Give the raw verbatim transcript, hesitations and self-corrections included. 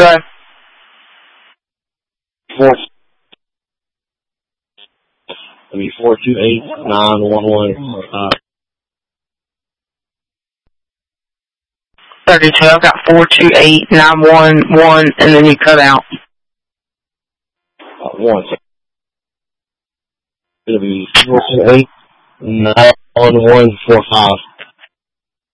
Go. Four. I mean, four two eight nine one one five. Thirty-two. I've got four two eight nine one one, and then you cut out. Uh, one. It'll be four two eight nine one one four five.